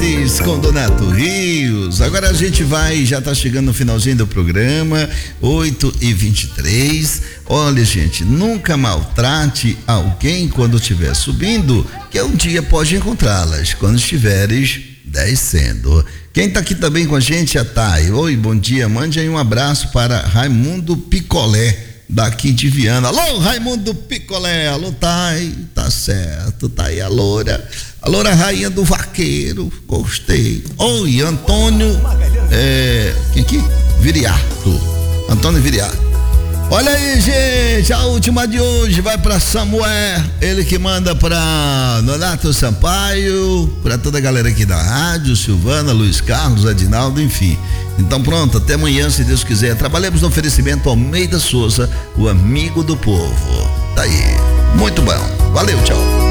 Tardes com Donato Rios. Agora a gente já tá chegando no finalzinho do programa, 8h23. Olha, gente, nunca maltrate alguém quando estiver subindo, que um dia pode encontrá-las quando estiveres descendo. Quem tá aqui também com a gente é a Thay. Oi, bom dia, mande aí um abraço para Raimundo Picolé, daqui de Viana. Alô, Raimundo Picolé, alô, Thay, tá certo, tá aí a loura rainha do vaqueiro, gostei. Oi, Antônio, quem aqui? Viriato, Antônio Viriato. Olha aí, gente, a última de hoje vai para Samuel, ele que manda para Donato Sampaio, para toda a galera aqui da rádio, Silvana, Luiz Carlos, Adinaldo, enfim. Então pronto, até amanhã, se Deus quiser. Trabalhamos no oferecimento Almeida Souza, o amigo do povo. Tá aí, muito bom, valeu, tchau.